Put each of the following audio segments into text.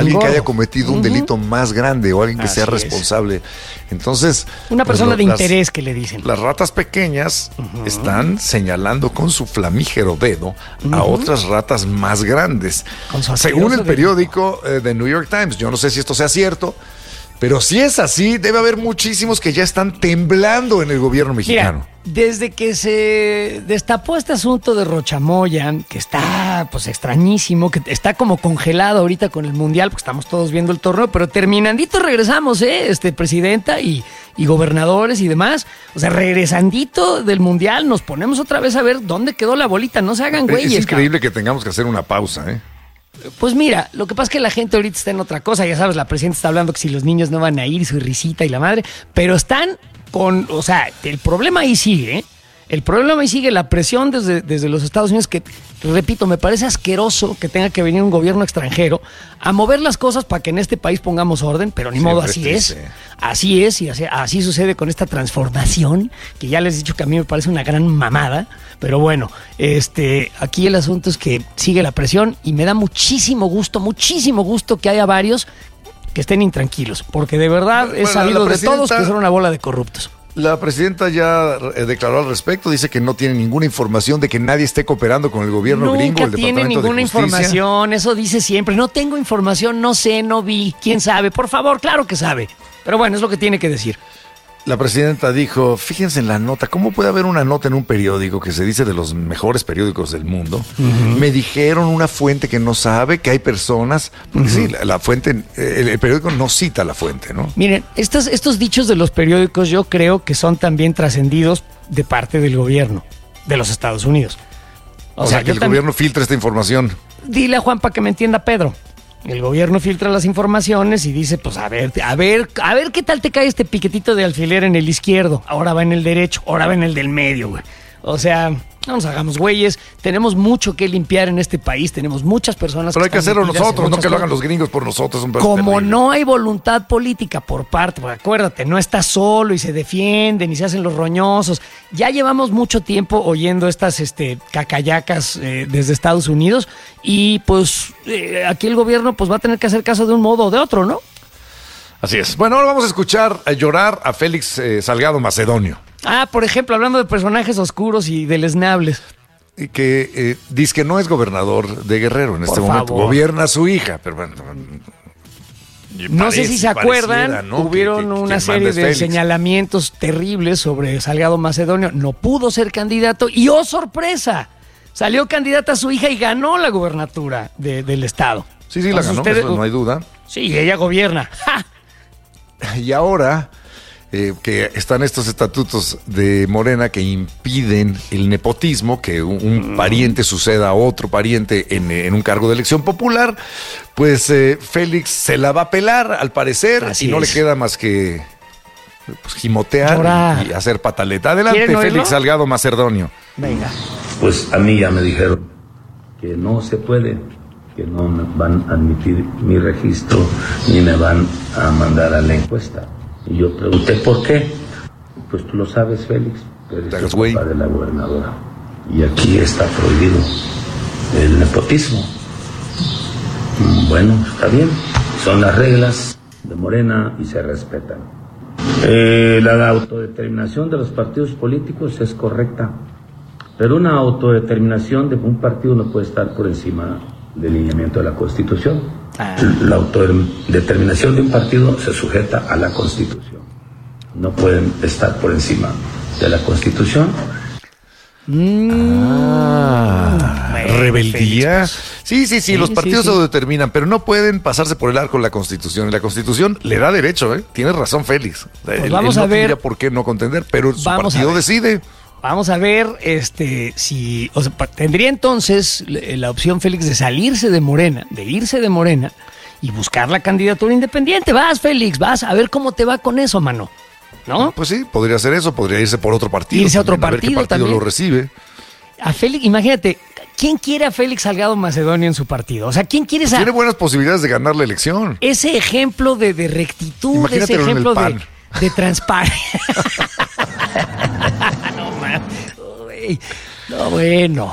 alguien que gordo. haya cometido un delito más grande o alguien que sea Así es. responsable. Entonces, Una persona pues, de interés que le dicen. Las ratas pequeñas están señalando con su flamígero dedo a otras ratas más grandes. Con su Según asqueroso el periódico The New York Times, yo no sé si esto sea cierto, pero si es así, debe haber muchísimos que ya están temblando en el gobierno mexicano. Mira, desde que se destapó este asunto de Rochamoya, que está pues extrañísimo, que está como congelado ahorita con el Mundial, porque estamos todos viendo el torneo, pero terminandito regresamos, presidenta y gobernadores y demás. O sea, regresandito del Mundial, nos ponemos otra vez a ver dónde quedó la bolita. No se hagan güeyes. Es increíble que tengamos que hacer una pausa, ¿eh? Pues mira, lo que pasa es que la gente ahorita está en otra cosa. Ya sabes, la presidenta está hablando que si los niños no van a ir, su risita y la madre, pero están con, o sea, el problema ahí sigue, ¿eh? El problema ahí sigue, la presión desde los Estados Unidos, que, repito, me parece asqueroso que tenga que venir un gobierno extranjero a mover las cosas para que en este país pongamos orden, pero ni modo, así es. Así es, y así sucede con esta transformación, que ya les he dicho que a mí me parece una gran mamada, pero bueno, aquí el asunto es que sigue la presión y me da muchísimo gusto que haya varios que estén intranquilos, porque de verdad es sabido de todos que son una bola de corruptos. La presidenta ya declaró al respecto, dice que no tiene ninguna información de que nadie esté cooperando con el gobierno gringo, el Nunca tiene Departamento ninguna de Justicia. información, eso dice siempre. No tengo información, no sé, no vi, quién sabe. Por favor, claro que sabe. Pero bueno, es lo que tiene que decir. La presidenta dijo, fíjense en la nota, ¿cómo puede haber una nota en un periódico que se dice de los mejores periódicos del mundo? Me dijeron una fuente que no sabe, que hay personas, porque sí, la fuente, el periódico no cita la fuente, ¿no? Miren, estos dichos de los periódicos yo creo que son también trascendidos de parte del gobierno de los Estados Unidos. O sea, que el gobierno filtra esta información. Dile a Juan para que me entienda Pedro. El gobierno filtra las informaciones y dice, pues a ver qué tal te cae este piquetito de alfiler en el izquierdo. Ahora va en el derecho, ahora va en el del medio, güey. O sea, no nos hagamos güeyes. Tenemos mucho que limpiar en este país. Tenemos muchas personas. Pero hay que hacerlo nosotros, no que lo hagan cosas. los gringos por nosotros. Como no hay voluntad política por parte, porque acuérdate, no estás solo y se defienden y se hacen los roñosos. Ya llevamos mucho tiempo oyendo estas cacayacas desde Estados Unidos y pues aquí el gobierno pues va a tener que hacer caso de un modo o de otro, ¿no? Así es. Bueno, ahora vamos a escuchar a llorar a Félix Salgado Macedonio. Por ejemplo, hablando de personajes oscuros y deleznables. Que dice que no es gobernador de Guerrero en este momento. Gobierna a su hija, pero bueno. No sé si se acuerdan, ¿no? Hubieron una serie de señalamientos terribles sobre Salgado Macedonio. No pudo ser candidato y ¡oh, sorpresa! Salió candidata a su hija y ganó la gubernatura del estado. Sí, la ganó, eso no hay duda. Sí, ella gobierna. ¡Ja! Y ahora que están estos estatutos de Morena que impiden el nepotismo, que un pariente suceda a otro pariente en un cargo de elección popular, pues Félix se la va a pelar, al parecer, Así y no es. le queda más que gimotear Llorar. y hacer pataleta. Adelante, ¿Quieren oírlo? Félix Salgado Macedonio. Venga. Pues a mí ya me dijeron que no se puede, que no me van a admitir mi registro ni me van a mandar a la encuesta. Y yo pregunté por qué. Pues tú lo sabes, Félix, tú eres el papá de la gobernadora y aquí está prohibido el nepotismo. Bueno, está bien, son las reglas de Morena y se respetan. La autodeterminación de los partidos políticos es correcta, pero una autodeterminación de un partido no puede estar por encima del lineamiento de la Constitución. La autodeterminación de un partido se sujeta a la Constitución. No pueden estar por encima de la Constitución. Rebeldía. Sí, los partidos sí. se determinan, pero no pueden pasarse por el arco de la Constitución. Y la Constitución le da derecho, ¿eh? Tienes razón, Félix. Pues vamos él no a ver. tendría por qué no contender, pero su Vamos partido a ver. decide. Vamos a ver si, o sea, tendría entonces la opción Félix de salirse de Morena, de irse de Morena y buscar la candidatura independiente. Vas, Félix, vas a ver cómo te va con eso, mano. ¿No? Pues sí, podría hacer eso, podría irse por otro partido. Irse a otro ver qué partido partido también. lo recibe. A Félix, imagínate, ¿quién quiere a Félix Salgado Macedonio en su partido? O sea, ¿quién quiere esa, Tiene buenas posibilidades de ganar la elección. ese ejemplo de rectitud, ese Imagínatelo en el ejemplo PAN. de transparencia? No, man. Uy, no, bueno.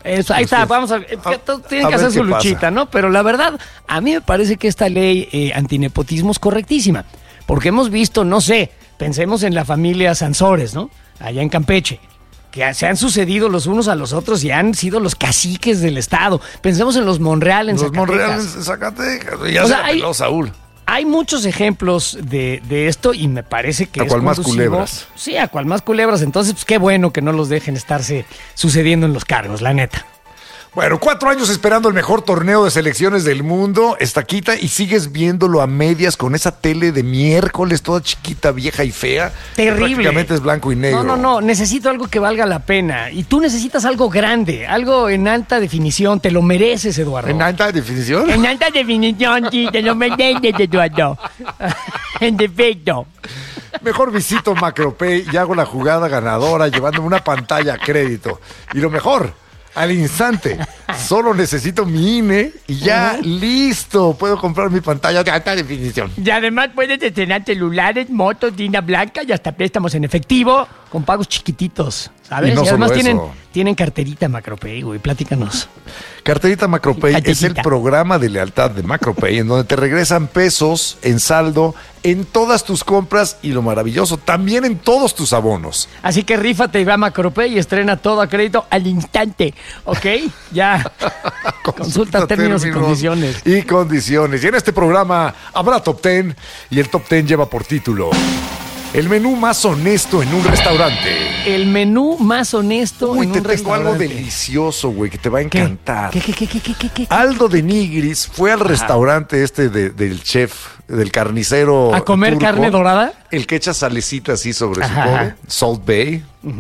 Eso, ahí está, vamos a ver. Tienen que hacer su luchita, ¿no? Pero la verdad, a mí me parece que esta ley antinepotismo es correctísima. Porque hemos visto, no sé, pensemos en la familia Sansores, ¿no? Allá en Campeche, que se han sucedido los unos a los otros y han sido los caciques del estado. Pensemos en los Monreal en Zacatecas. Los Monreal en Zacatecas. Ya se peló Saúl. Hay muchos ejemplos de esto y me parece que a cual más culebras. Sí, a cual más culebras. Entonces, pues qué bueno que no los dejen estarse sucediendo en los cargos, la neta. Bueno, 4 años esperando el mejor torneo de selecciones del mundo, estaquita, y sigues viéndolo a medias con esa tele de miércoles, toda chiquita, vieja y fea. Terrible. Prácticamente es blanco y negro. No, necesito algo que valga la pena. Y tú necesitas algo grande, algo en alta definición. Te lo mereces, Eduardo. ¿En alta definición? En alta definición, sí, te lo mereces, Eduardo. En defecto. Mejor visito Macropay y hago la jugada ganadora llevándome una pantalla a crédito. Y lo mejor, al instante, solo necesito mi INE y ya listo. Puedo comprar mi pantalla de alta definición. Y además puedes estrenar celulares, motos, línea blanca y hasta préstamos en efectivo con pagos chiquititos, ¿sabes? Y no y además solo tienen carterita Macropay, güey. Platícanos. Carterita Macropay es el programa de lealtad de Macropay en donde te regresan pesos en saldo en todas tus compras y lo maravilloso, también en todos tus abonos. Así que rífate y va a Macropay y estrena todo a crédito al instante, ¿ok? Ya. Consulta términos y condiciones. Y condiciones. Y en este programa habrá Top 10 y el Top 10 lleva por título: el menú más honesto en un restaurante. El menú más honesto en un restaurante. Te tengo algo delicioso, güey, que te va a encantar. ¿Qué? Aldo de Nigris fue al restaurante del chef, del carnicero ¿a comer turco, carne dorada? El que echa salecita así sobre su pobre, Salt Bay.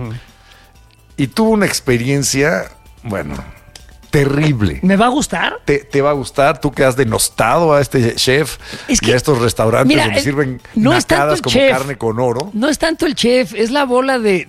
Y tuvo una experiencia, bueno, terrible. ¿Me va a gustar? Te va a gustar, tú que has denostado a este chef y a estos restaurantes donde sirven nacadas como chef, carne con oro. No es tanto el chef, es la bola de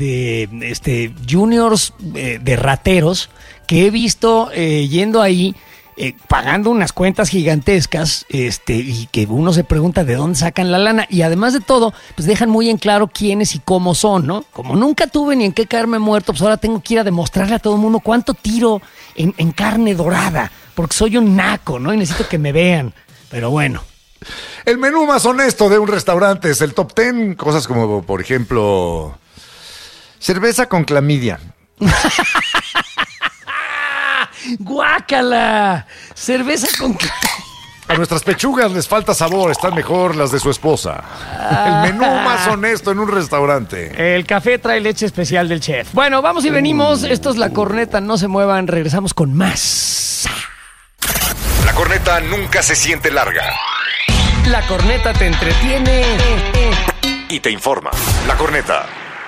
juniors de rateros que he visto yendo ahí, pagando unas cuentas gigantescas, y que uno se pregunta de dónde sacan la lana, y además de todo, pues dejan muy en claro quiénes y cómo son, ¿no? Como nunca tuve ni en qué caerme muerto, pues ahora tengo que ir a demostrarle a todo el mundo cuánto tiro en carne dorada, porque soy un naco, ¿no? Y necesito que me vean, pero bueno. El menú más honesto de un restaurante es el Top 10, cosas como, por ejemplo, cerveza con clamidia. ¡Guácala! Cerveza con... A nuestras pechugas les falta sabor, están mejor las de su esposa. El menú más honesto en un restaurante. El café trae leche especial del chef. Bueno, vamos y venimos. Esto es La Corneta, no se muevan. Regresamos con más. La corneta nunca se siente larga. La Corneta te entretiene y te informa. La Corneta.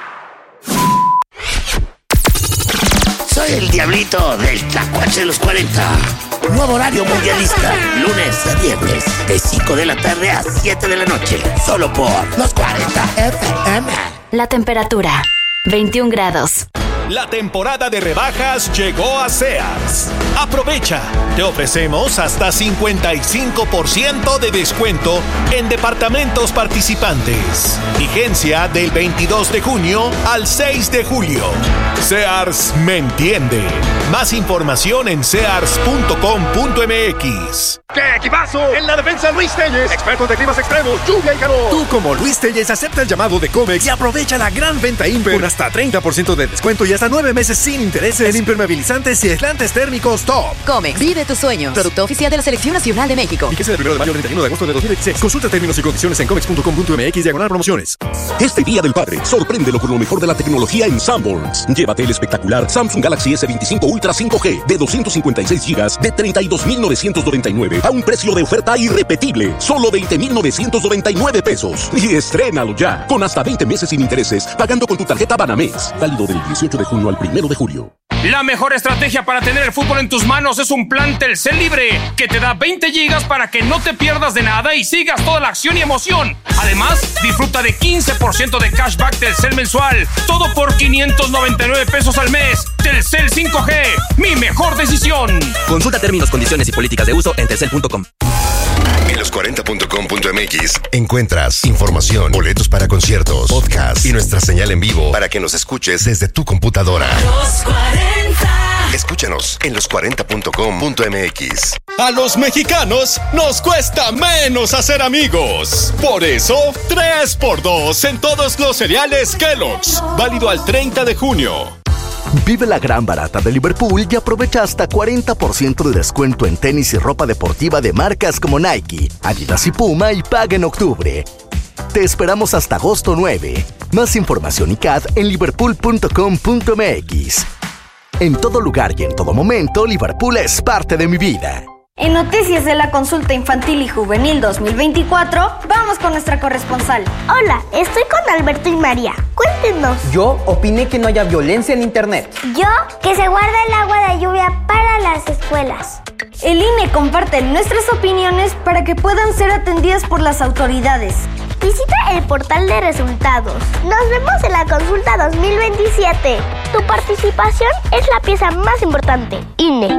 Soy el diablito del Tlacuache de los 40. Nuevo horario mundialista. Lunes a viernes, de 5 de la tarde a 7 de la noche. Solo por los 40 FM. La temperatura, 21 grados. La temporada de rebajas llegó a Sears. Aprovecha. Te ofrecemos hasta 55% de descuento en departamentos participantes. Vigencia del 22 de junio al 6 de julio. Sears me entiende. Más información en sears.com.mx. ¡Qué equipazo! En la defensa, Luis Telles, expertos de climas extremos, lluvia y calor. Tú, como Luis Telles, acepta el llamado de Comex y aprovecha la gran venta Imper con hasta 30% de descuento y hasta 9 meses sin intereses en impermeabilizantes y aislantes térmicos Top. Comex, vive tus sueños. Producto oficial de la Selección Nacional de México. Fíjese del 1 de mayo al 31 de agosto de 2016. Consulta términos y condiciones en comex.com.mx/promociones. Este Día del Padre, sorpréndelo con lo mejor de la tecnología en Sanborns. Llévate el espectacular Samsung Galaxy S25 Ultra 5G de 256 GB de 32,999 a un precio de oferta irrepetible, solo 20,999 pesos. Y estrénalo ya, con hasta 20 meses sin intereses, pagando con tu tarjeta Banamex. Válido del 18 de junio al 1 de julio. La mejor estrategia para tener el fútbol en tus manos es un plan Telcel Libre que te da 20 gigas para que no te pierdas de nada y sigas toda la acción y emoción. Además, disfruta de 15% de cashback Telcel mensual. Todo por 599 pesos al mes. Telcel 5G, mi mejor decisión. Consulta términos, condiciones y políticas de uso en telcel.com. En los40.com.mx encuentras información, boletos para conciertos, podcast y nuestra señal en vivo para que nos escuches desde tu computadora. Los 40 Escúchanos en los40.com.mx. A los mexicanos nos cuesta menos hacer amigos. Por eso, 3x2 en todos los cereales Kellogg's. Válido al 30 de junio. Vive la gran barata de Liverpool y aprovecha hasta 40% de descuento en tenis y ropa deportiva de marcas como Nike, Adidas y Puma y paga en octubre. Te esperamos hasta agosto 9. Más información y CAD en liverpool.com.mx. En todo lugar y en todo momento, Liverpool es parte de mi vida. En Noticias de la Consulta Infantil y Juvenil 2024, vamos con nuestra corresponsal. Hola, estoy con Alberto y María. Cuéntenos. Yo opiné que no haya violencia en internet. Yo, que se guarda el agua de lluvia para las escuelas. El INE comparte nuestras opiniones para que puedan ser atendidas por las autoridades. Visita el portal de resultados. Nos vemos en la consulta 2027. Tu participación es la pieza más importante. INE.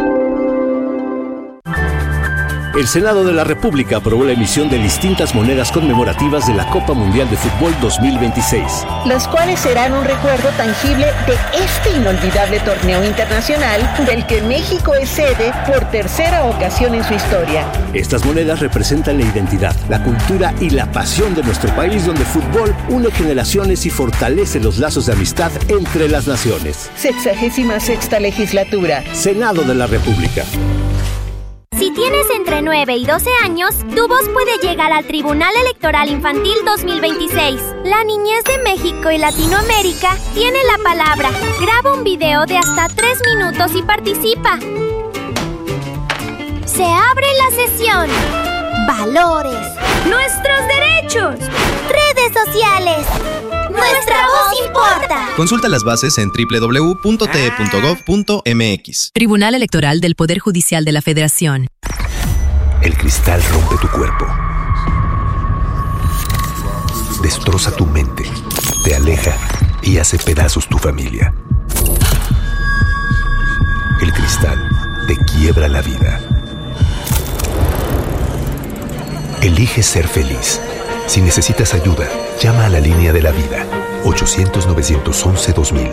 El Senado de la República aprobó la emisión de distintas monedas conmemorativas de la Copa Mundial de Fútbol 2026. Las cuales serán un recuerdo tangible de este inolvidable torneo internacional del que México es sede por tercera ocasión en su historia. Estas monedas representan la identidad, la cultura y la pasión de nuestro país, donde el fútbol une generaciones y fortalece los lazos de amistad entre las naciones. 66ª legislatura. Senado de la República. Si tienes entre 9 y 12 años, tu voz puede llegar al Tribunal Electoral Infantil 2026. La niñez de México y Latinoamérica tiene la palabra. Graba un video de hasta 3 minutos y participa. Se abre la sesión. Valores. Nuestros derechos. Redes sociales. Nuestra voz importa. Consulta las bases en www.te.gov.mx. Tribunal Electoral del Poder Judicial de la Federación. El cristal rompe tu cuerpo. Destroza tu mente. Te aleja y hace pedazos tu familia. El cristal te quiebra la vida. Elige ser feliz. Si necesitas ayuda, llama a la línea de la vida. 800-911-2000.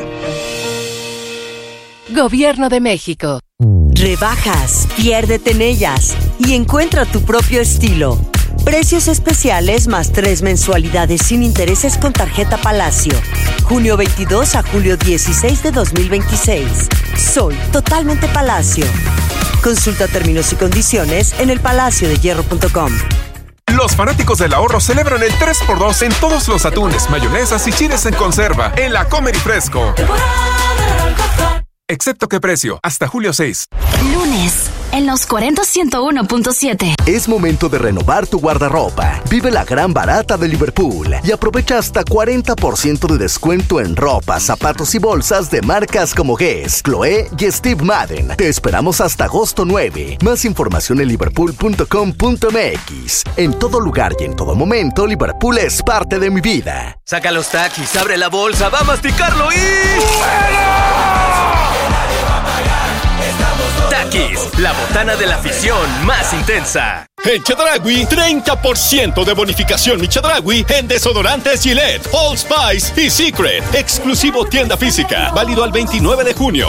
Gobierno de México. Rebajas, piérdete en ellas y encuentra tu propio estilo. Precios especiales más 3 mensualidades sin intereses con tarjeta Palacio. Junio 22 a julio 16 de 2026. Soy totalmente Palacio. Consulta términos y condiciones en elpalaciodehierro.com. Los fanáticos del ahorro celebran el 3x2 en todos los atunes, mayonesas y chiles en conserva en la Comer y Fresco. Excepto qué precio, hasta julio 6. Lunes, en los 40-101.7. Es momento de renovar tu guardarropa. Vive la gran barata de Liverpool y aprovecha hasta 40% de descuento en ropa, zapatos y bolsas de marcas como Guess, Chloé y Steve Madden. Te esperamos hasta agosto 9. Más información en liverpool.com.mx. En todo lugar y en todo momento, Liverpool es parte de mi vida. Saca los taquis, abre la bolsa, va a masticarlo y... Takis, la botana de la afición más intensa. En Chedraui, 30% de bonificación mi Chedraui en desodorantes Gillette, Old Spice y Secret. Exclusivo tienda física. Válido al 29 de junio.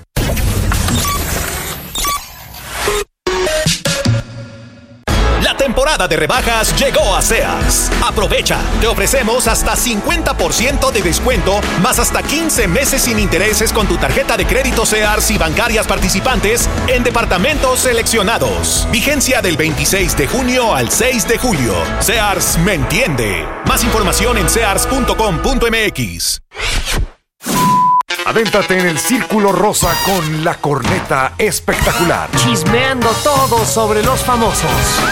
La temporada de rebajas llegó a Sears. Aprovecha, te ofrecemos hasta 50% de descuento, más hasta 15 meses sin intereses con tu tarjeta de crédito Sears y bancarias participantes en departamentos seleccionados. Vigencia del 26 de junio al 6 de julio. Sears me entiende. Más información en sears.com.mx. Adéntrate en el Círculo Rosa con la corneta espectacular. Chismeando todo sobre los famosos.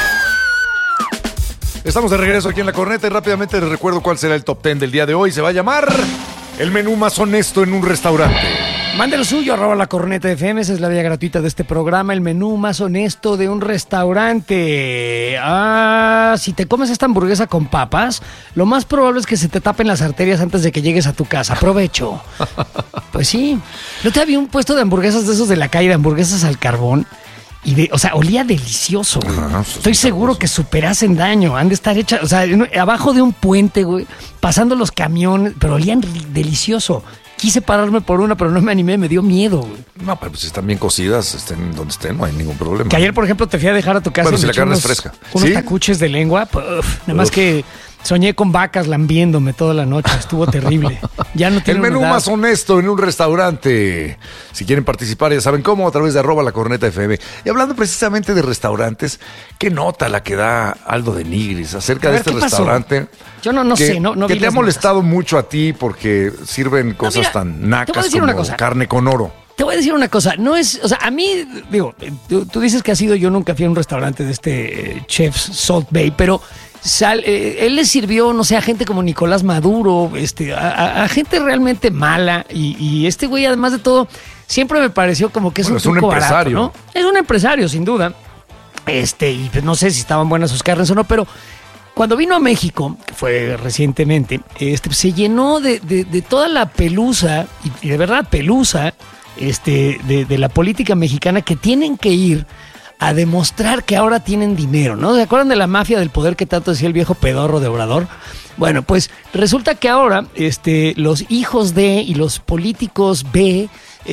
Estamos de regreso aquí en La Corneta y rápidamente les recuerdo cuál será el top 10 del día de hoy. Se va a llamar el menú más honesto en un restaurante. Mande lo suyo, @La Corneta FM, esa es la vía gratuita de este programa, el menú más honesto de un restaurante. Si te comes esta hamburguesa con papas, lo más probable es que se te tapen las arterias antes de que llegues a tu casa. Aprovecho. Pues sí. Yo te había un puesto de hamburguesas de esos de la calle, de hamburguesas al carbón. Y olía delicioso, güey. Estoy seguro que super hacen daño. Han de estar hechas, abajo de un puente, güey, pasando los camiones, pero olían delicioso. quise pararme por una, pero no me animé, me dio miedo, güey. No, pero pues están bien cocidas, estén donde estén, no hay ningún problema. Que ayer, por ejemplo, te fui a dejar a tu casa. Bueno, si la carne es fresca. Unos ¿Sí? tacuches de lengua, nada más que soñé con vacas lambiéndome toda la noche, estuvo terrible. Ya no tiene el menú unidad. más honesto en un restaurante. Si quieren participar, ya saben cómo, a través de @lacornetafm. Y hablando precisamente de restaurantes, ¿qué nota la que da Aldo de Nigris acerca de este restaurante? Yo no sé, no que vi te ha las molestado mucho a ti porque sirven cosas mira, tan te voy a nacas decir como una cosa. carne con oro. Te voy a decir una cosa, no es, o sea, a mí, digo, tú dices que has ido, yo nunca fui a un restaurante de este Chef's Salt Bay, pero él le sirvió, no sé, a gente como Nicolás Maduro, a gente realmente mala, y este güey, además de todo, siempre me pareció como que es un truco barato, ¿no? Es un empresario, sin duda, y pues no sé si estaban buenas sus carnes o no, pero cuando vino a México, que fue recientemente, se llenó de toda la pelusa, y de verdad pelusa, de la política mexicana, que tienen que ir a demostrar que ahora tienen dinero, ¿no? ¿Se acuerdan de la mafia del poder que tanto decía el viejo pedorro de Obrador? Bueno, pues resulta que ahora los hijos de y los políticos B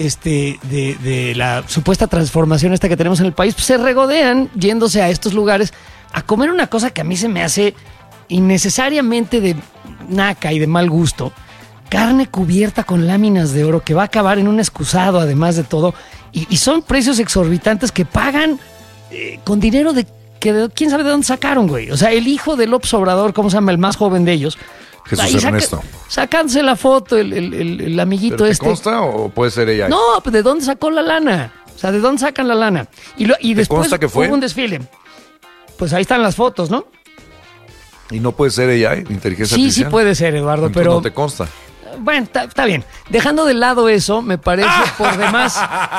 de la supuesta transformación esta que tenemos en el país, pues se regodean yéndose a estos lugares a comer una cosa que a mí se me hace innecesariamente de naca y de mal gusto. Carne cubierta con láminas de oro que va a acabar en un excusado, además de todo. Y son precios exorbitantes que pagan con dinero quién sabe de dónde sacaron, güey. O sea, el hijo de López Obrador, ¿cómo se llama? El más joven de ellos. Jesús Ernesto. Sacándose la foto, el amiguito ¿Pero te consta o puede ser ella? No, pues ¿de dónde sacó la lana? O sea, ¿de dónde sacan la lana? Y después consta que fue? Hubo un desfile. Pues ahí están las fotos, ¿no? Y no puede ser ella, inteligencia Sí, artificial. sí puede ser, Eduardo, Entonces pero no te consta. Bueno, está bien. Dejando de lado eso, me parece por demás.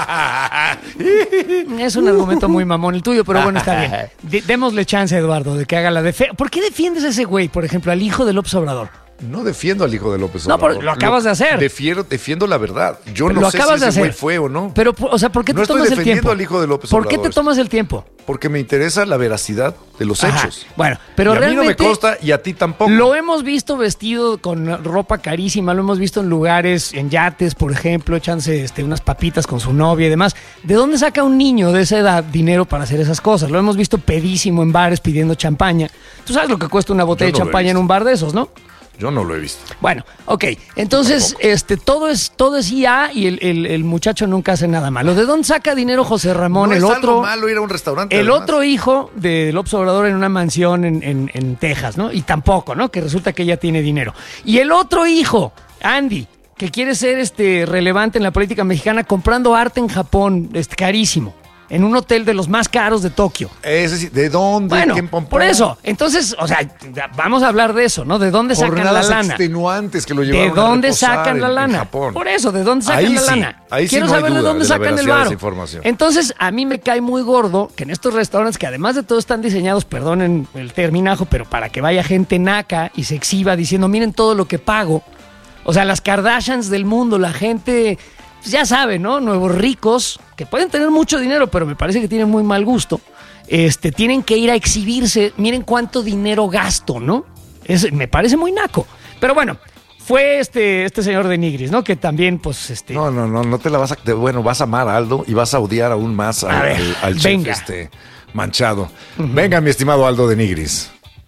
Es un argumento muy mamón el tuyo, pero bueno, está bien. Démosle chance, Eduardo, de que haga la defensa. ¿Por qué defiendes a ese güey, por ejemplo, al hijo de López Obrador? No defiendo al hijo de López No, Obrador. pero lo acabas de hacer. Defiendo la verdad. Yo Pero no lo sé acabas si de ese güey hacer. fue o no. Pero, o sea, ¿por qué No te tomas estoy el defendiendo tiempo? al hijo de López ¿Por qué Obrador. te tomas el tiempo? Porque me interesa la veracidad de los hechos. Bueno, pero y a realmente mí no me consta y a ti tampoco. Lo hemos visto vestido con ropa carísima, lo hemos visto en lugares, en yates, por ejemplo, echándose unas papitas con su novia y demás. ¿De dónde saca un niño de esa edad dinero para hacer esas cosas? Lo hemos visto pedísimo en bares pidiendo champaña. Tú sabes lo que cuesta una botella de champaña en un bar de esos, ¿no? Yo no lo he visto. Bueno, ok. Entonces, todo es IA y el muchacho nunca hace nada malo. ¿De dónde saca dinero José Ramón? No el es otro, algo malo ir a un restaurante. el además. otro hijo de López Obrador en una mansión en Texas, ¿no? Y tampoco, ¿no? Que resulta que ella tiene dinero. Y el otro hijo, Andy, que quiere ser relevante en la política mexicana, comprando arte en Japón, carísimo. En un hotel de los más caros de Tokio. Es decir, ¿de dónde? Bueno, ¿Quién pompó? por eso. Entonces, o sea, vamos a hablar de eso, ¿no? ¿De dónde sacan la Jornadas lana? extenuantes que lo ¿De llevaron dónde a reposar sacan la en lana? Japón. Por eso, ¿de dónde sacan Ahí la sí, lana? ahí sí Quiero no hay saber de duda dónde de la sacan el veracidad de varo. esa información. Entonces, a mí me cae muy gordo que en estos restaurantes, que además de todo están diseñados, perdonen el terminajo, pero para que vaya gente naca y se exhiba diciendo, miren todo lo que pago. O sea, las Kardashians del mundo, la gente, pues ya sabe, ¿no? Nuevos ricos, que pueden tener mucho dinero, pero me parece que tienen muy mal gusto. Tienen que ir a exhibirse, miren cuánto dinero gasto, ¿no? Me parece muy naco. Pero bueno, fue este señor de Nigris, ¿no? Que también, pues, No te la vas a... Bueno, vas a amar a Aldo y vas a odiar aún más al chef manchado. Venga, mi estimado Aldo de Nigris.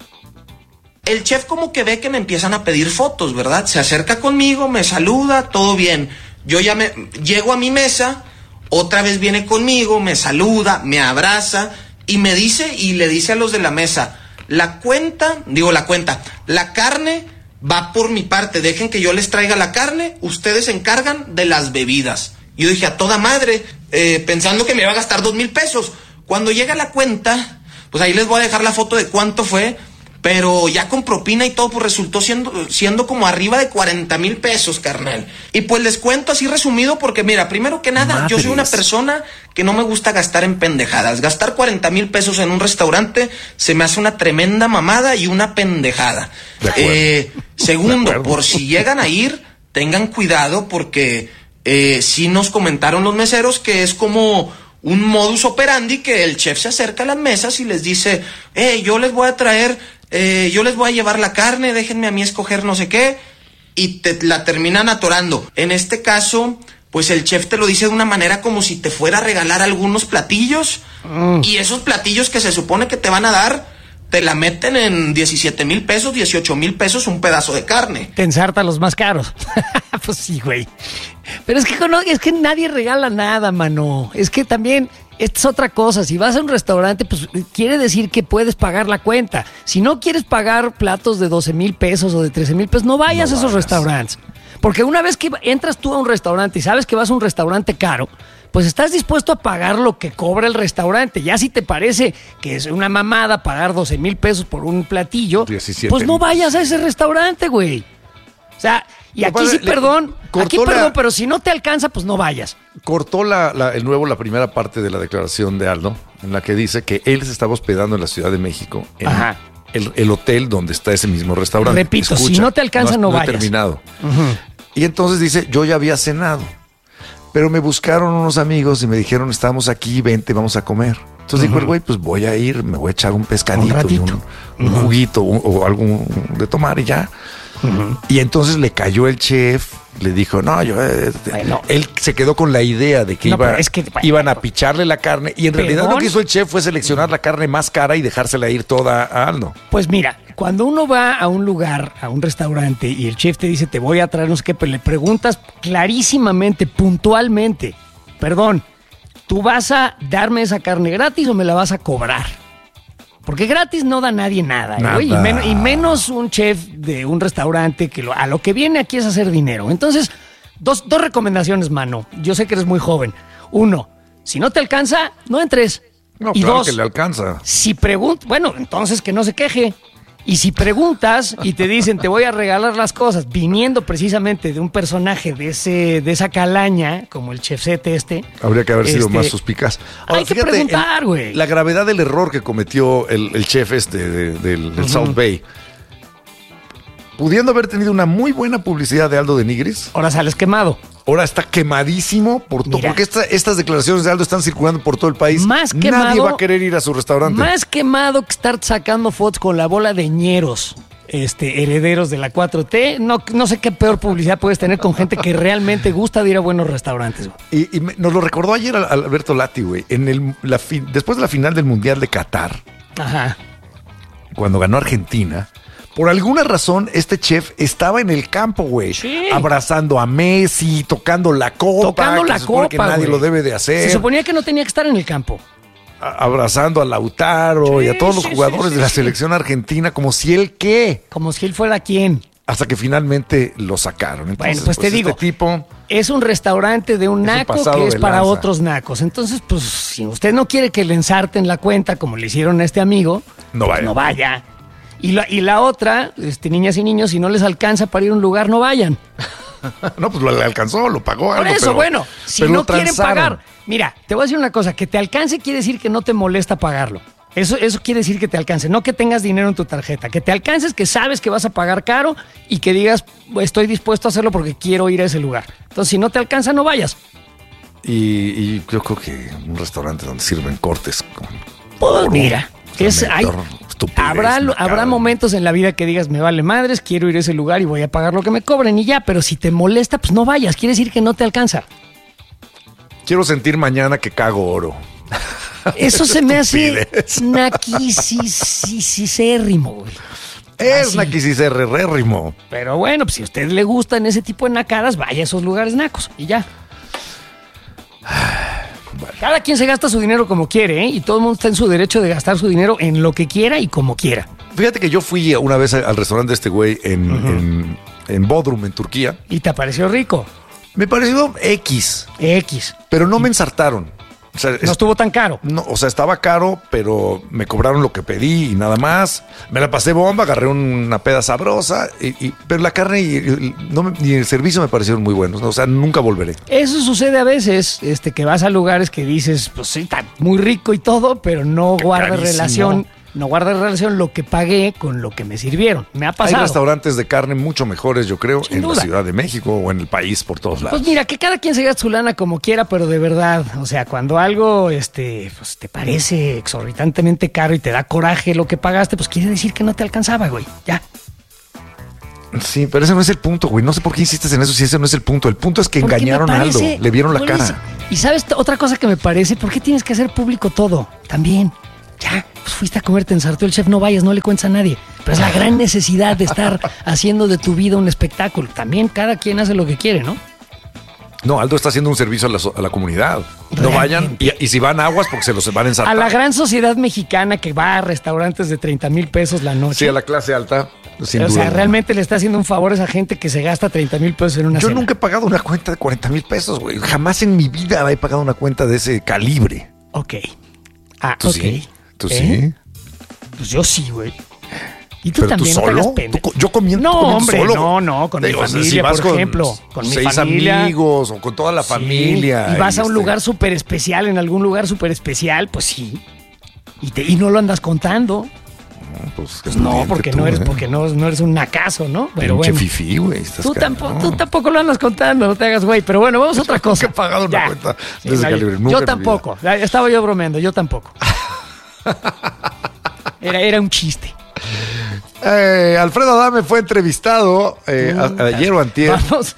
El chef como que ve que me empiezan a pedir fotos, ¿verdad? Se acerca conmigo, me saluda, todo bien. Yo ya llego a mi mesa, otra vez viene conmigo, me saluda, me abraza y me dice y le dice a los de la mesa, la carne va por mi parte, dejen que yo les traiga la carne, ustedes se encargan de las bebidas. Yo dije, a toda madre, pensando que me iba a gastar 2,000 pesos. Cuando llega la cuenta, pues ahí les voy a dejar la foto de cuánto fue, pero ya con propina y todo, pues resultó siendo como arriba de 40,000 pesos, carnal. Y pues les cuento así resumido porque, mira, primero que nada, yo soy una persona que no me gusta gastar en pendejadas. Gastar 40,000 pesos en un restaurante se me hace una tremenda mamada y una pendejada. Segundo, por si llegan a ir, tengan cuidado porque sí nos comentaron los meseros que es como un modus operandi que el chef se acerca a las mesas y les dice, yo les voy a traer... yo les voy a llevar la carne, déjenme a mí escoger no sé qué. y te la terminan atorando. En este caso, pues el chef te lo dice de una manera como si te fuera a regalar algunos platillos, y esos platillos que se supone que te van a dar, te la meten en 17,000 pesos, 18,000 pesos un pedazo de carne. Te ensarta los más caros. Pues sí, güey. Pero es que nadie regala nada, mano. Es que también, esta es otra cosa. Si vas a un restaurante, pues quiere decir que puedes pagar la cuenta. Si no quieres pagar platos de 12,000 pesos o de 13,000 pesos, no vayas a esos restaurantes. Porque una vez que entras tú a un restaurante y sabes que vas a un restaurante caro, pues estás dispuesto a pagar lo que cobra el restaurante. Ya si te parece que es una mamada pagar 12,000 pesos por un platillo, 17, pues no vayas a ese restaurante, güey. O sea, y aquí sí, perdón, pero si no te alcanza, pues no vayas. Cortó la primera parte de la declaración de Aldo, en la que dice que él se estaba hospedando en la Ciudad de México, en el hotel donde está ese mismo restaurante. Repito, si no te alcanza, no vayas. No he terminado. Y entonces dice, yo ya había cenado, pero me buscaron unos amigos y me dijeron, estamos aquí, vente, vamos a comer. Entonces dijo el güey, pues voy a ir, me voy a echar un pescadito, un juguito o algo de tomar y ya. Y entonces le cayó el chef, le dijo, no, él se quedó con la idea de que iban a picharle la carne, y en realidad lo que hizo el chef fue seleccionar la carne más cara y dejársela ir toda a Aldo. Pues mira, cuando uno va a un lugar, a un restaurante, y el chef te dice, te voy a traer no sé qué, pero le preguntas clarísimamente, puntualmente, perdón, ¿tú vas a darme esa carne gratis o me la vas a cobrar? Porque gratis no da nadie nada. Y menos un chef de un restaurante que a lo que viene aquí es hacer dinero. Entonces, dos recomendaciones, mano. Yo sé que eres muy joven. 1, si no te alcanza, no entres. No, y claro 2, que le alcanza. Si bueno, entonces que no se queje. Y si preguntas y te dicen, te voy a regalar las cosas, viniendo precisamente de un personaje de esa calaña, como el chefcete habría que haber sido más suspicaz. Ahora, hay que preguntar, güey. La gravedad del error que cometió el chef del South Bay, pudiendo haber tenido una muy buena publicidad de Aldo de Nigris. Ahora sales quemado. Ahora está quemadísimo por todo, porque estas declaraciones de Aldo están circulando por todo el país. Más quemado, nadie va a querer ir a su restaurante. Más quemado que estar sacando fotos con la bola de ñeros, herederos de la 4T. No sé qué peor publicidad puedes tener con gente que realmente gusta de ir a buenos restaurantes. Y nos lo recordó ayer Alberto Lati, güey, después de la final del Mundial de Qatar. Ajá. Cuando ganó Argentina. Por alguna razón, este chef estaba en el campo, güey. Sí. Abrazando a Messi, tocando la copa. Que nadie lo debe de hacer. Se suponía que no tenía que estar en el campo. Abrazando a Lautaro y a todos los jugadores de la selección argentina, como si él Como si él fuera quién. Hasta que finalmente lo sacaron. Entonces, bueno, pues te digo, tipo es un restaurante de un naco que es para otros nacos. Entonces, pues, si usted no quiere que le ensarten la cuenta como le hicieron a este amigo, no vaya. Pues no vaya. Y la otra, niñas y niños, si no les alcanza para ir a un lugar, no vayan. No, pues le alcanzó, lo pagó. Por eso, bueno, si no quieren pagar. Mira, te voy a decir una cosa, que te alcance quiere decir que no te molesta pagarlo. Eso quiere decir que te alcance, no que tengas dinero en tu tarjeta. Que te alcances, que sabes que vas a pagar caro y que digas, estoy dispuesto a hacerlo porque quiero ir a ese lugar. Entonces, si no te alcanza, no vayas. Y yo creo que un restaurante donde sirven cortes con... Pues mira... Habrá momentos en la vida que digas, me vale madres, quiero ir a ese lugar y voy a pagar lo que me cobren y ya, pero si te molesta, pues no vayas, quiere decir que no te alcanza. Quiero sentir mañana que cago oro. Eso se me hace naquisicérrimo, güey. Es naquisicérrimo. Pero bueno, pues si a usted le gustan ese tipo de nacadas, vaya a esos lugares nacos y ya. Bueno. Cada quien se gasta su dinero como quiere, ¿eh? Y todo el mundo está en su derecho de gastar su dinero en lo que quiera y como quiera. Fíjate que yo fui una vez al restaurante de este güey en Bodrum, en Turquía. ¿Y te pareció rico? Me pareció X. Pero no me ensartaron. O sea, no estuvo tan caro. No, o sea, estaba caro, pero me cobraron lo que pedí y nada más. Me la pasé bomba, agarré una peda sabrosa, pero la carne y el servicio me parecieron muy buenos, ¿no? O sea, nunca volveré. Eso sucede a veces, que vas a lugares que dices, pues sí, está muy rico y todo, pero no guarda relación. No guarda relación lo que pagué con lo que me sirvieron. Me ha pasado. Hay restaurantes de carne mucho mejores, yo creo, en la Ciudad de México o en el país, por todos lados. Pues mira, que cada quien se gaste su lana como quiera, pero de verdad, o sea, cuando algo pues te parece exorbitantemente caro y te da coraje lo que pagaste, pues quiere decir que no te alcanzaba, güey. Ya. Sí, pero ese no es el punto, güey. No sé por qué insistes en eso si ese no es el punto. El punto es que Porque engañaron a Aldo, le vieron la cara. Y sabes otra cosa que me parece, ¿por qué tienes que hacer público todo? También, ya, pues fuiste a comer, te ensartó el chef, no vayas, no le cuentes a nadie. Pero es la gran necesidad de estar haciendo de tu vida un espectáculo. También cada quien hace lo que quiere, ¿no? No, Aldo está haciendo un servicio a la comunidad. No vayan, y si van aguas porque se los van a ensartar. A la gran sociedad mexicana que va a restaurantes de 30,000 pesos la noche. Sí, a la clase alta, sin duda. O sea, realmente le está haciendo un favor a esa gente que se gasta 30,000 pesos en una cena. Yo nunca he pagado una cuenta de 40,000 pesos, güey. Jamás en mi vida he pagado una cuenta de ese calibre. Ok. ¿Tú sí? ¿Tú sí? Pues yo sí, güey. ¿Y tú ¿Pero también tú solo? no te hagas pendejo? Yo comiendo hombre, solo. no, con Digo, mi familia, si vas por ejemplo. Con mi 6 familia. amigos o con toda la familia. Y vas a un lugar súper especial, en algún lugar súper especial, pues sí. Y no lo andas contando. Pues no, porque no eres un nacazo, ¿no? Pero pinche bueno. fifí, güey. Tú tampoco lo andas contando, no te hagas güey. Pero bueno, vamos a otra cosa. Nunca he pagado una cuenta de ese calibre. Nunca yo tampoco. Estaba yo bromeando, yo tampoco. Era un chiste. Alfredo Adame fue entrevistado ayer o antier. Vamos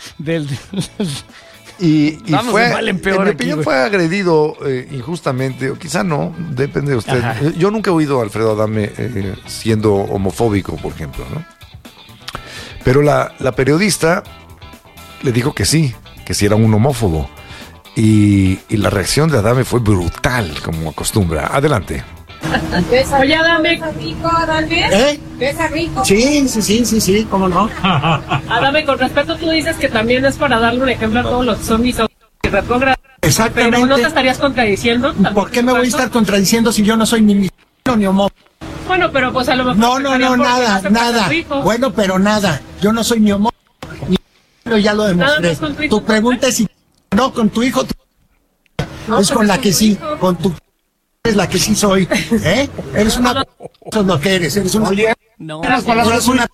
y vamos fue, de mal en peor mi aquí, opinión, güey. fue agredido injustamente, o quizá no, depende de usted. Ajá. Yo nunca he oído a Alfredo Adame siendo homofóbico, por ejemplo, ¿no? Pero la periodista le dijo que sí era un homófobo. Y la reacción de Adame fue brutal, como acostumbra. Adelante. Oye, Adame. Rico, Adame. ¿Besa rico? Sí, ¿cómo no? Adame, con respeto, tú dices que también es para darle un ejemplo a todos los que son mis retrógrados. Exactamente. Pero no te estarías contradiciendo. ¿Por qué me voy a estar contradiciendo si yo no soy ni misógino ni homófobo? Bueno, pero pues a lo mejor... No, nada. Bueno, pero nada. Yo no soy ni homófobo ni misógino, ya lo demostré. Tu pregunta es si no con tu hijo. Es con la que sí, con tu... Es la que sí soy, ¿eh? Eres una... Eso es lo que eres una... No. Eres una...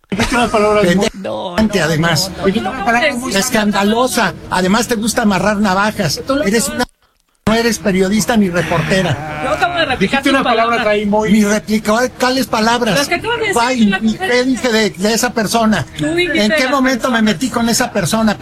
Además, escandalosa. Además te gusta amarrar navajas. Eres una... No eres periodista ni reportera. Yo acabo de replicar una palabra ahí muy... Ni replicó ¿cuáles palabras? Las que acabo de decir. ¿Y qué dije de esa persona? ¿En qué momento me metí con esa persona?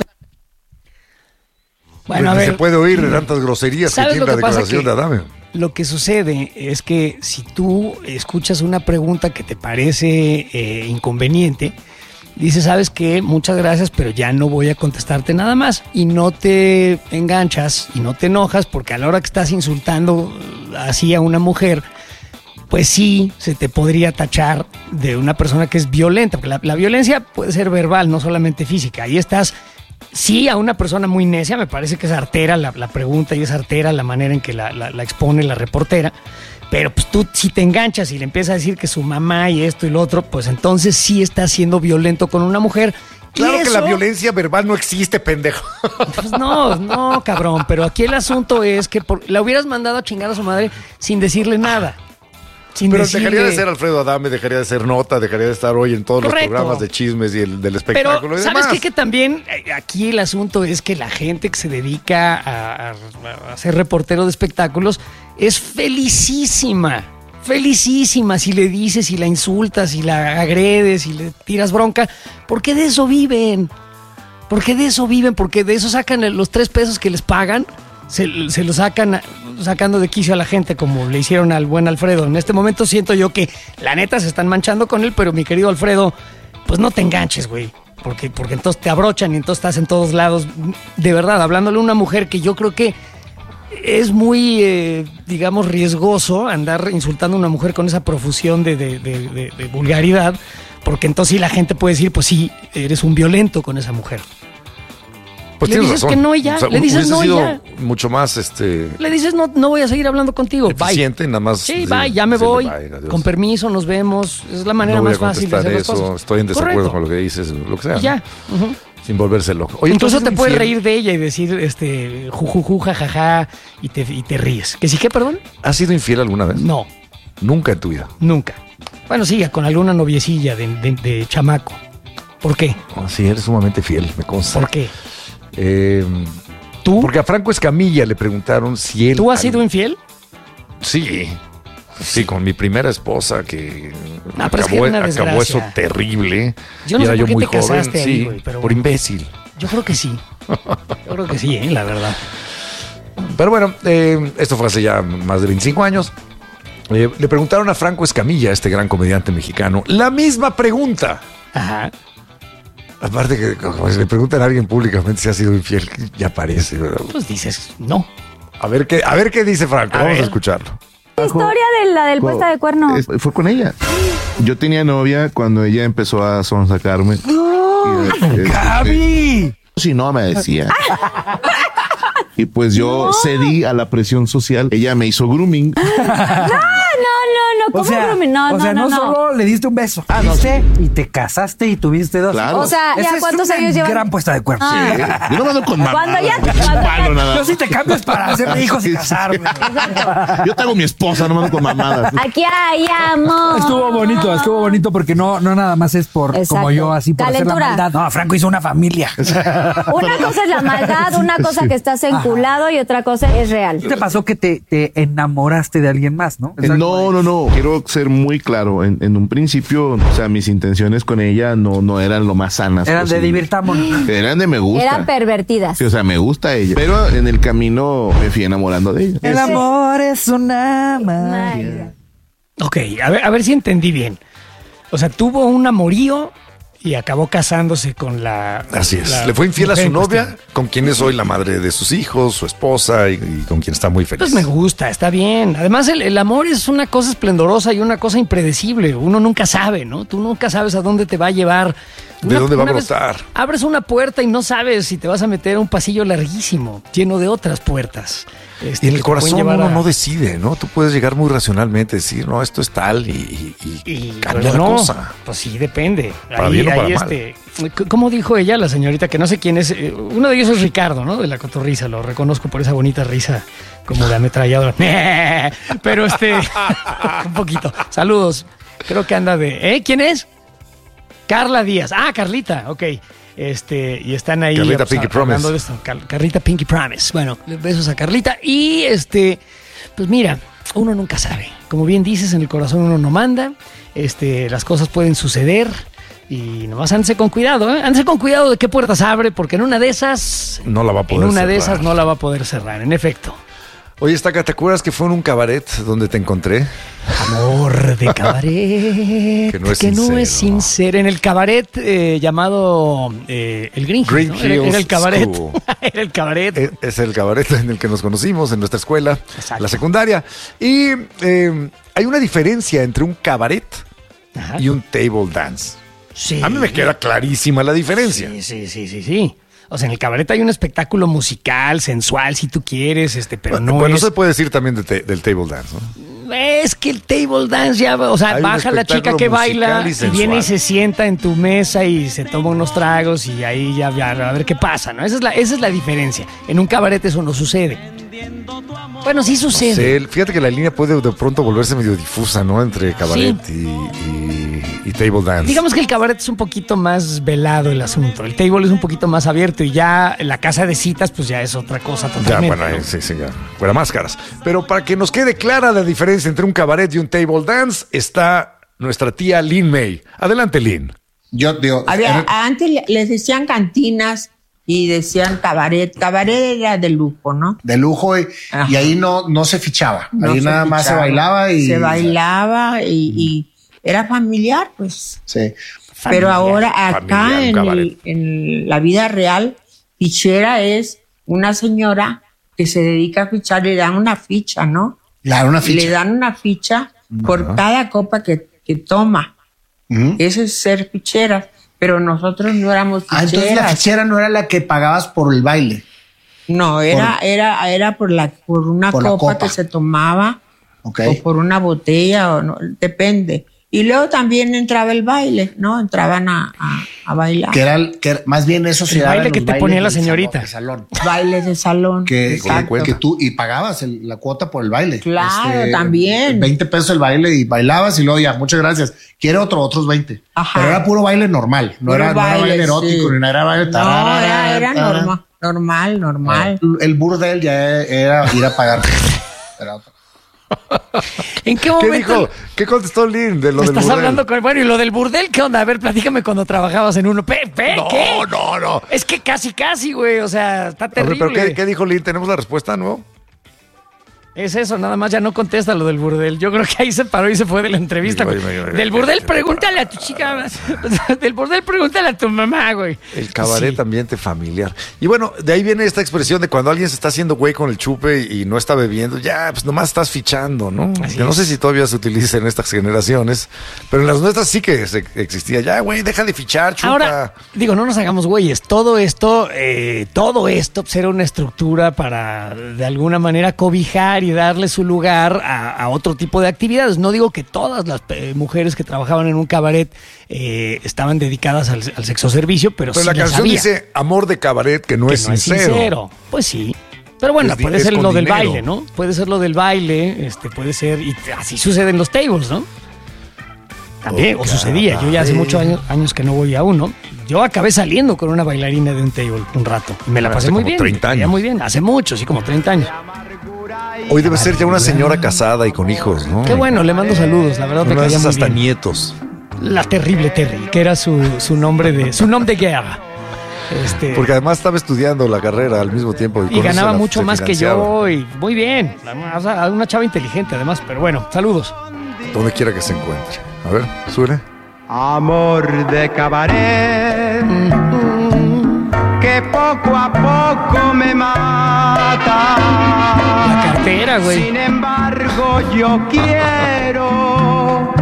Bueno, a ver, se puede oír tantas groserías que tiene la declaración de Adame. Lo que sucede es que si tú escuchas una pregunta que te parece inconveniente, dices, ¿sabes qué? Muchas gracias, pero ya no voy a contestarte nada más. Y no te enganchas y no te enojas porque a la hora que estás insultando así a una mujer, pues sí, se te podría tachar de una persona que es violenta. Porque la violencia puede ser verbal, no solamente física. Ahí estás... Sí, a una persona muy necia, me parece que es artera la pregunta y es artera la manera en que la expone la reportera, pero pues tú si te enganchas y le empiezas a decir que su mamá y esto y lo otro, pues entonces sí estás siendo violento con una mujer. Claro que la violencia verbal no existe, pendejo. Pues no, cabrón, pero aquí el asunto es que la hubieras mandado a chingar a su madre sin decirle nada. Pero dejaría de ser Alfredo Adame, dejaría de ser nota, dejaría de estar hoy en todos los programas de chismes y del espectáculo. Pero, ¿sabes qué? Que también aquí el asunto es que la gente que se dedica a ser reportero de espectáculos es felicísima si le dices, si la insultas, si la agredes, si le tiras bronca, porque de eso viven. Porque de eso sacan los 3 pesos que les pagan. Se lo sacan sacando de quicio a la gente como le hicieron al buen Alfredo. En este momento siento yo que la neta se están manchando con él, pero mi querido Alfredo, pues no te enganches, güey. Porque entonces te abrochan y entonces estás en todos lados. De verdad, hablándole a una mujer que yo creo que es muy, digamos, riesgoso andar insultando a una mujer con esa profusión de vulgaridad, porque entonces sí la gente puede decir, pues sí, eres un violento con esa mujer. Pues le dices que no y ya, le dices no y ya. Mucho más le dices no voy a seguir hablando contigo. Eficiente, nada más. Sí, bye, ya me voy. Con permiso, nos vemos. Es la manera más fácil de hacer las cosas. Estoy en desacuerdo con lo que dices, lo que sea. Y ya. ¿No? Sin volverse loco. Oye, incluso te puedes reír de ella y decir jujuju, jajaja, y te ríes. ¿Que sí qué, perdón? ¿Has sido infiel alguna vez? No. ¿Nunca en tu vida? Nunca. Bueno, sí, con alguna noviecilla de chamaco. ¿Por qué? Sí, eres sumamente fiel, me consta. ¿Por qué? ¿Tú? Porque a Franco Escamilla le preguntaron si él... ¿Tú has sido infiel? Sí. Sí, con mi primera esposa que pero es que era una acabó eso desgracia. terrible. Yo no y sé era por yo qué muy te joven, casaste ahí, sí, güey, pero por bueno. imbécil. Yo creo que sí. La verdad. Pero bueno, esto fue hace ya más de 25 años. Le preguntaron a Franco Escamilla, este gran comediante mexicano, la misma pregunta. Ajá. Aparte que como si le preguntan a alguien públicamente si ha sido infiel, ya parece, ¿verdad? Pues dices, no. A ver qué dice Franco, vamos a escucharlo. La historia de la del puesta de cuerno. Fue con ella. Yo tenía novia cuando ella empezó a sonsacarme. ¡Gaby! Si no, me decía. Y pues yo cedí a la presión social. Ella me hizo grooming. No, ¿cómo grooming? No. Solo le diste un beso. No, y te casaste y tuviste 2. Claro. O sea, ¿ya cuántos años llevan? Gran puesta de cuerno. Yo no mando con mamá. Yo sí te cambias para hacer hijos y casarme. Yo tengo mi esposa, no mando con mamadas. Aquí hay amor. Estuvo bonito porque no nada más es por como yo, así por calentura. hacer la maldad. No, Franco hizo una familia. Una cosa es la maldad, una cosa que estás enculado y otra cosa es real. ¿Qué te pasó que te enamoraste de alguien más, no? No. Quiero ser muy claro. En un principio, o sea, mis intenciones con ella no eran lo más sanas. Eran de divirtámonos. Eran de me gusta. Eran pervertidas. Sí, o sea, me gusta ella. Pero en el camino me fui enamorando de ella. El amor es una magia. Ok, a ver si entendí bien. O sea, tuvo un amorío y acabó casándose con la... Así es. Le fue infiel a su novia, con quien es hoy la madre de sus hijos, su esposa, y con quien está muy feliz. Pues me gusta, está bien. Además, el amor es una cosa esplendorosa y una cosa impredecible. Uno nunca sabe, ¿no? Tú nunca sabes a dónde te va a llevar. ¿De dónde va a brotar? Abres una puerta y no sabes si te vas a meter a un pasillo larguísimo, lleno de otras puertas. Y en el corazón uno no decide, ¿no? Tú puedes llegar muy racionalmente, decir, no, esto es tal y cambia la cosa. Pues sí, depende. Para bien o para mal. ¿Cómo dijo ella, la señorita, que no sé quién es? Uno de ellos es Ricardo, ¿no? De la Cotorrisa, lo reconozco por esa bonita risa como de ametralladora. Pero un poquito. Saludos. Creo que anda de... ¿Quién es? Carla Díaz. Ah, Carlita, ok. Y están ahí Carlita Pinky Promise. De esto. Carlita Pinky Promise. Bueno, besos a Carlita. Y pues mira, uno nunca sabe. Como bien dices, en el corazón uno no manda. Las cosas pueden suceder. Y nomás ándese con cuidado, ¿eh? Ándese con cuidado de qué puertas abre, porque en una de esas... No la va a poder cerrar. En una cerrar. de esas no la va a poder cerrar, en efecto. Oye, Estaca, ¿te acuerdas que fue en un cabaret donde te encontré? Amor de cabaret. que no es sincero. En el cabaret llamado el Green Hills, ¿no? Era el cabaret. Era el cabaret. Es el cabaret en el que nos conocimos en nuestra escuela, la secundaria. Y hay una diferencia entre un cabaret y un table dance. Sí. A mí me queda clarísima la diferencia. Sí. O sea, en el cabaret hay un espectáculo musical, sensual, si tú quieres, pero no bueno, es... no se puede decir también del table dance, ¿no? Es que el table dance ya, o sea, hay baja la chica que baila y viene y se sienta en tu mesa y se toma unos tragos y ahí ya a ver qué pasa, ¿no? Esa es la diferencia. En un cabaret eso no sucede. Bueno, sí sucede. No sé, fíjate que la línea puede de pronto volverse medio difusa, ¿no? Entre cabaret y table dance. Digamos que el cabaret es un poquito más velado el asunto. El table es un poquito más abierto y ya la casa de citas pues ya es otra cosa totalmente. Ya, bueno, ¿no? sí, ya. Fuera máscaras. Pero para que nos quede clara la diferencia entre un cabaret y un table dance, está nuestra tía Lynn May. Adelante, Lynn. Antes les decían cantinas y decían cabaret. Cabaret era de lujo, ¿no? De lujo y ahí no se fichaba. Ahí nada más se bailaba y... Se bailaba y era familiar, pues. Sí. Pero ahora acá en la vida real, fichera es una señora que se dedica a fichar, le dan una ficha, ¿no? Claro, una ficha. Le dan una ficha por cada copa que toma. Eso es ser fichera. Pero nosotros no éramos ficheras. Entonces la fichera no era la que pagabas por el baile. No, era por una copa que se tomaba, o por una botella, o no, depende. Y luego también entraba el baile, ¿no? Entraban a bailar. Que era más bien eso se daba. El baile que te ponía la señorita. Bailes de salón. Que tú y pagabas la cuota por el baile. Claro, también. 20 pesos el baile y bailabas y luego ya, muchas gracias. Quiere otros 20. Ajá. Pero era puro baile normal. No era baile erótico, ni era baile. Era normal. El burdel ya era ir a pagar. ¿En qué momento? ¿Qué dijo? ¿Qué contestó Lynn de lo del burdel? Estás hablando con... Bueno, ¿y lo del burdel qué onda? A ver, platícame cuando trabajabas en uno. ¿Qué? No. Es que casi, güey. O sea, está terrible. ¿Pero qué dijo Lynn? ¿Tenemos la respuesta, no? Es eso, nada más ya no contesta lo del burdel. Yo creo que ahí se paró y se fue de la entrevista. Del burdel, pregúntale a tu chica. Del burdel, pregúntale a tu mamá, güey. El cabaret, ambiente familiar. Y bueno, de ahí viene esta expresión de cuando alguien se está haciendo güey con el chupe y no está bebiendo, ya, pues nomás estás fichando, ¿no? Yo no sé si todavía se utiliza en estas generaciones, pero en las nuestras sí que existía. Ya, güey, deja de fichar, chupa. Ahora, digo, no nos hagamos güeyes. Todo esto pues, era una estructura para, de alguna manera, cobijar y darle su lugar a otro tipo de actividades. No digo que todas las mujeres que trabajaban en un cabaret estaban dedicadas al sexo servicio, pero sí la canción había. Dice amor de cabaret que no es sincero. Pues sí. Pero bueno, puede ser lo del baile, ¿no? Puede ser lo del baile, puede ser, y así sucede en los tables, ¿no? También, o sucedía. Yo ya hace muchos años que no voy a uno. Yo acabé saliendo con una bailarina de un table un rato. Y me la pasé muy bien. 30 años. Muy bien, hace mucho, sí, como 30 años. Hoy debe ser ya una señora casada y con hijos, ¿no? Qué bueno, le mando saludos, la verdad me caía muy hasta bien. Nietos. La terrible Terry, que era su nombre de guerra. Porque además estaba estudiando la carrera al mismo tiempo. Y ganaba mucho más que yo, y muy bien. O sea, una chava inteligente además, pero bueno, saludos. Donde quiera que se encuentre. A ver, suena. Amor de cabaret, que poco a poco me mata. La cartera, güey. Sin embargo, yo quiero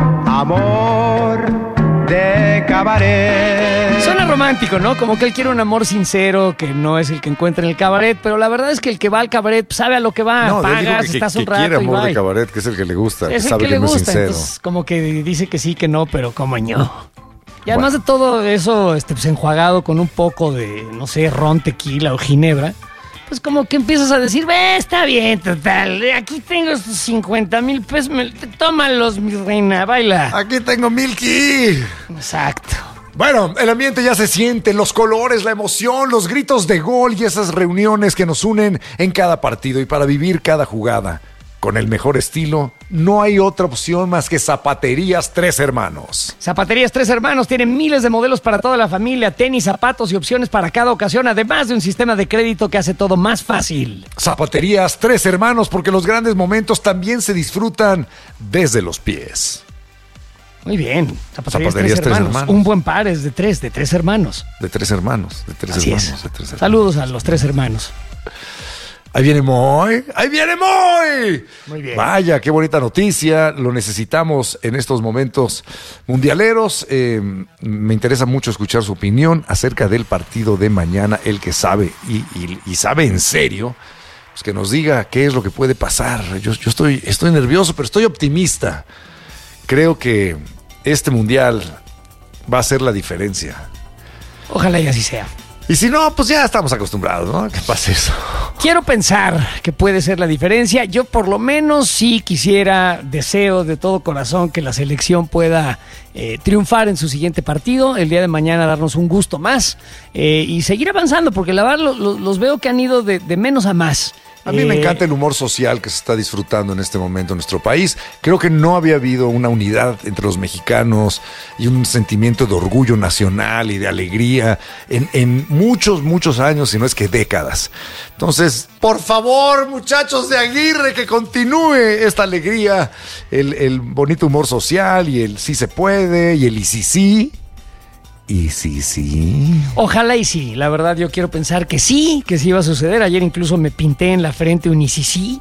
amor de cabaret. Suena romántico, ¿no? Como que él quiere un amor sincero, que no es el que encuentra en el cabaret, pero la verdad es que el que va al cabaret sabe a lo que va. No, pagas, estás un rato quiere amor y de cabaret, que es el que le gusta, es que el sabe que le no gusta, es sincero. entonces como que dice que sí, que no, pero como no. Y además de todo eso, pues enjuagado con un poco de, no sé, ron, tequila o ginebra, pues como que empiezas a decir, está bien, total, aquí tengo estos 50,000 pesos, tómalos, mi reina, baila. Aquí tengo Milky. Exacto. Bueno, el ambiente ya se siente, los colores, la emoción, los gritos de gol y esas reuniones que nos unen en cada partido y para vivir cada jugada. Con el mejor estilo, no hay otra opción más que Zapaterías Tres Hermanos. Zapaterías Tres Hermanos tienen miles de modelos para toda la familia, tenis, zapatos y opciones para cada ocasión, además de un sistema de crédito que hace todo más fácil. Zapaterías Tres Hermanos, porque los grandes momentos también se disfrutan desde los pies. Muy bien, Zapaterías Tres Hermanos. Un buen par es de tres hermanos. De tres hermanos. Así es. Saludos a los tres hermanos. Ahí viene Moy. Muy bien. Vaya, qué bonita noticia. Lo necesitamos en estos momentos mundialeros. Me interesa mucho escuchar su opinión acerca del partido de mañana. El que sabe y sabe en serio, pues que nos diga qué es lo que puede pasar. Yo estoy nervioso, pero estoy optimista. Creo que este mundial va a ser la diferencia. Ojalá y así sea. Y si no, pues ya estamos acostumbrados, ¿no? ¿Qué pasa eso? Quiero pensar que puede ser la diferencia. Yo por lo menos sí deseo de todo corazón que la selección pueda triunfar en su siguiente partido, el día de mañana darnos un gusto más y seguir avanzando, porque la verdad los veo que han ido de menos a más. A mí me encanta el humor social que se está disfrutando en este momento en nuestro país. Creo que no había habido una unidad entre los mexicanos y un sentimiento de orgullo nacional y de alegría en muchos años, si no es que décadas. Entonces, por favor, muchachos de Aguirre, que continúe esta alegría, el bonito humor social y el sí se puede y el y sí. Y sí. Ojalá y sí. La verdad yo quiero pensar que sí va a suceder. Ayer incluso me pinté en la frente un y sí.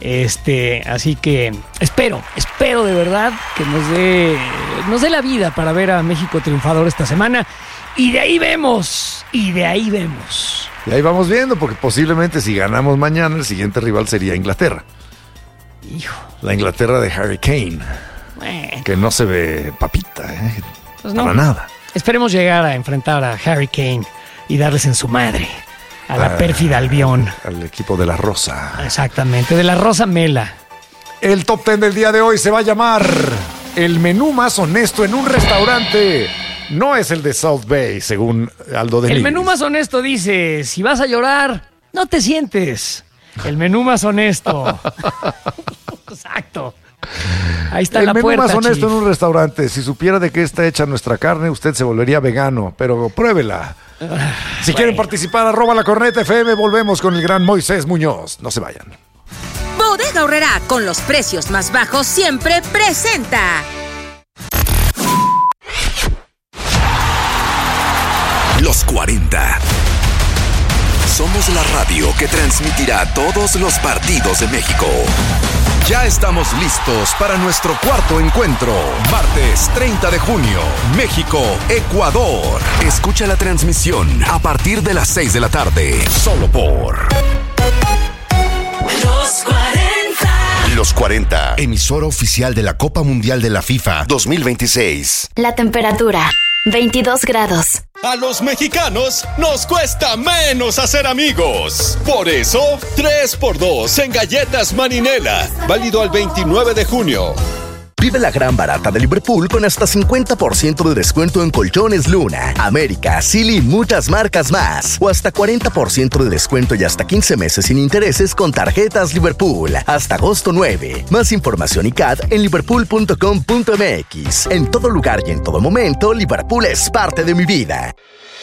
Así que espero de verdad que nos dé la vida para ver a México triunfador esta semana. Y de ahí vemos. Y ahí vamos viendo, porque posiblemente si ganamos mañana, el siguiente rival sería Inglaterra. Hijo. La Inglaterra de Harry Kane. Que no se ve papita, pues no. Para nada. Esperemos llegar a enfrentar a Harry Kane y darles en su madre a la pérfida Albión. Al equipo de la Rosa. Exactamente, de la Rosa Mela. El top 10 del día de hoy se va a llamar el menú más honesto en un restaurante. No es el de South Bay, según Aldo de El menú más honesto dice, si vas a llorar, no te sientes. El menú más honesto. Exacto. Ahí está el la menú puerta, más honesto Chief. en un restaurante. Si supiera de qué está hecha nuestra carne, usted se volvería vegano, pero pruébela. Si quieren participar, @lacornetafm. Volvemos con el gran Moisés Muñoz. No se vayan. Bodega Aurrerá, con los precios más bajos siempre presenta. Los 40. Somos la radio que transmitirá todos los partidos de México. Ya estamos listos para nuestro cuarto encuentro. Martes 30 de junio, México, Ecuador. Escucha la transmisión a partir de las 6 de la tarde, solo por Los 40. Los 40, emisora oficial de la Copa Mundial de la FIFA 2026. La temperatura, 22 grados. A los mexicanos nos cuesta menos hacer amigos. Por eso, 3x2 en galletas Marinela. Válido al 29 de junio. Vive la gran barata de Liverpool con hasta 50% de descuento en colchones Luna, América, Silly y muchas marcas más. O hasta 40% de descuento y hasta 15 meses sin intereses con tarjetas Liverpool. Hasta agosto 9. Más información y CAD en liverpool.com.mx. En todo lugar y en todo momento, Liverpool es parte de mi vida.